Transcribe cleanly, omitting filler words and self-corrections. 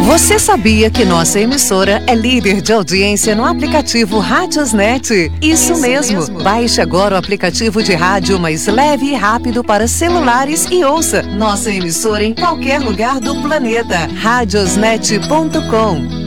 Você sabia que nossa emissora é líder de audiência no aplicativo Radiosnet? Isso mesmo. Baixe agora o aplicativo de rádio mais leve e rápido para celulares e ouça nossa emissora em qualquer lugar do planeta. Radiosnet.com.